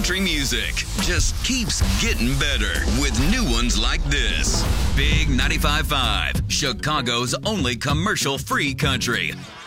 country music just keeps getting better with new ones like this. Big 95.5, Chicago's only commercial-free country.